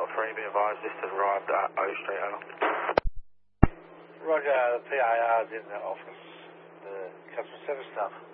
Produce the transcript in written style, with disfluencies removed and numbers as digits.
Delta 3, be advised, this has arrived at O Street, over. Roger, the PIR's in the office, the customer service staff.